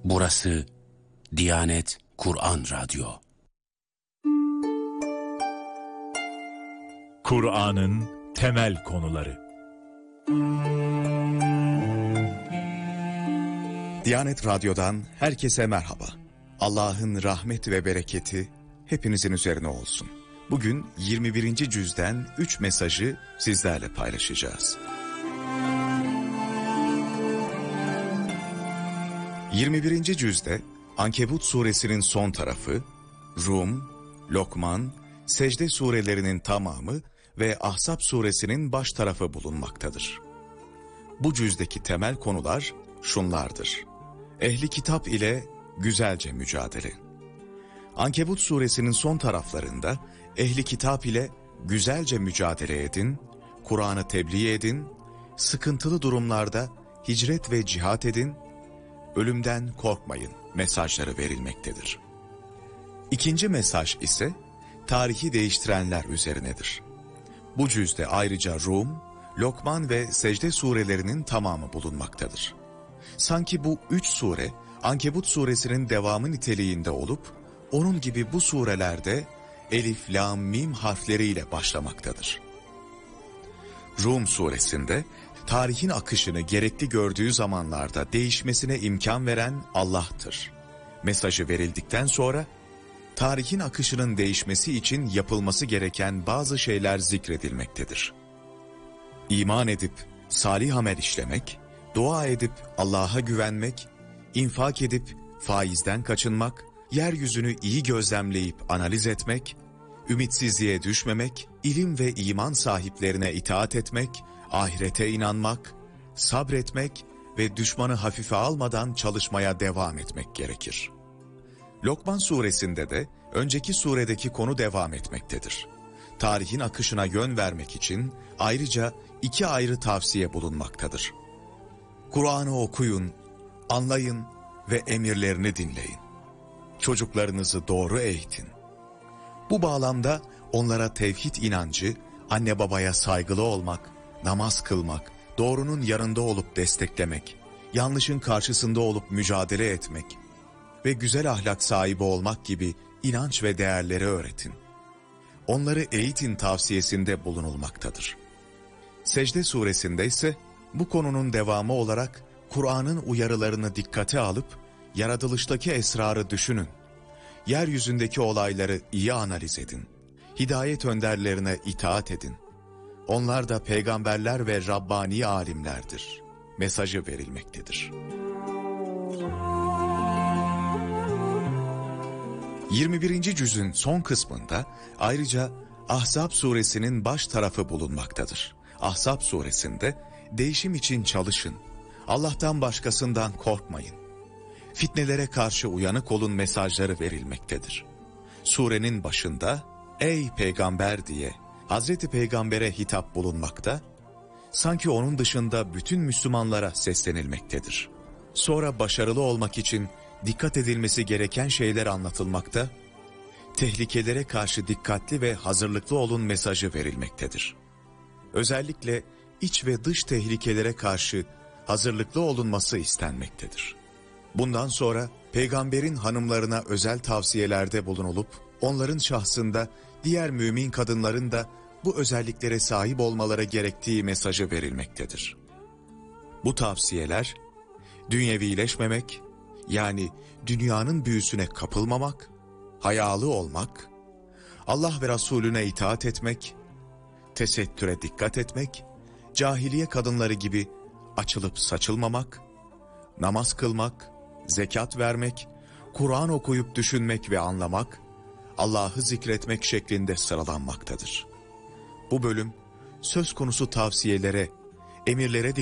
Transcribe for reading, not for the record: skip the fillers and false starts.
Burası Diyanet Kur'an Radyo. Kur'an'ın temel konuları. Diyanet Radyo'dan herkese merhaba. Allah'ın rahmet ve bereketi hepinizin üzerine olsun. Bugün 21. cüzden 3 mesajı sizlerle paylaşacağız. 21. cüzde Ankebut suresinin son tarafı, Rum, Lokman, Secde surelerinin tamamı ve Ahzab suresinin baş tarafı bulunmaktadır. Bu cüzdeki temel konular şunlardır: Ehli kitap ile güzelce mücadele. Ankebut suresinin son taraflarında ehli kitap ile güzelce mücadele edin, Kur'an'ı tebliğ edin, sıkıntılı durumlarda hicret ve cihat edin, ölümden korkmayın mesajları verilmektedir. İkinci mesaj ise tarihi değiştirenler üzerinedir. Bu cüzde ayrıca Rum, Lokman ve Secde surelerinin tamamı bulunmaktadır. Sanki bu 3 sure Ankebut suresinin devamı niteliğinde olup, onun gibi bu surelerde elif, lam, mim harfleriyle başlamaktadır. Rum suresinde tarihin akışını gerekli gördüğü zamanlarda değişmesine imkan veren Allah'tır. Mesajı verildikten sonra tarihin akışının değişmesi için yapılması gereken bazı şeyler zikredilmektedir. İman edip salih amel işlemek, dua edip Allah'a güvenmek, infak edip faizden kaçınmak, yeryüzünü iyi gözlemleyip analiz etmek, ümitsizliğe düşmemek, ilim ve iman sahiplerine itaat etmek, ahirete inanmak, sabretmek ve düşmanı hafife almadan çalışmaya devam etmek gerekir. Lokman suresinde de önceki suredeki konu devam etmektedir. Tarihin akışına yön vermek için ayrıca 2 ayrı tavsiye bulunmaktadır. Kur'an'ı okuyun, anlayın ve emirlerini dinleyin. Çocuklarınızı doğru eğitin. Bu bağlamda onlara tevhid inancı, anne babaya saygılı olmak, namaz kılmak, doğrunun yanında olup desteklemek, yanlışın karşısında olup mücadele etmek ve güzel ahlak sahibi olmak gibi inanç ve değerleri öğretin. Onları eğitin tavsiyesinde bulunulmaktadır. Secde suresinde ise bu konunun devamı olarak Kur'an'ın uyarılarını dikkate alıp yaratılıştaki esrarı düşünün. Yeryüzündeki olayları iyi analiz edin. Hidayet önderlerine itaat edin. Onlar da peygamberler ve Rabbani alimlerdir mesajı verilmektedir. 21. cüzün son kısmında ayrıca Ahzab suresinin baş tarafı bulunmaktadır. Ahzab suresinde değişim için çalışın, Allah'tan başkasından korkmayın, fitnelere karşı uyanık olun mesajları verilmektedir. Surenin başında ey peygamber diye Hazreti Peygamber'e hitap bulunmakta, sanki onun dışında bütün Müslümanlara seslenilmektedir. Sonra başarılı olmak için dikkat edilmesi gereken şeyler anlatılmakta, tehlikelere karşı dikkatli ve hazırlıklı olun mesajı verilmektedir. Özellikle iç ve dış tehlikelere karşı hazırlıklı olunması istenmektedir. Bundan sonra peygamberin hanımlarına özel tavsiyelerde bulunulup, onların şahsında diğer mümin kadınların da bu özelliklere sahip olmaları gerektiği mesajı verilmektedir. Bu tavsiyeler, dünyevileşmemek, yani dünyanın büyüsüne kapılmamak, hayalı olmak, Allah ve Resulüne itaat etmek, tesettüre dikkat etmek, cahiliye kadınları gibi açılıp saçılmamak, namaz kılmak, zekat vermek, Kur'an okuyup düşünmek ve anlamak, Allah'ı zikretmek şeklinde sıralanmaktadır. Bu bölüm söz konusu tavsiyelere, emirlere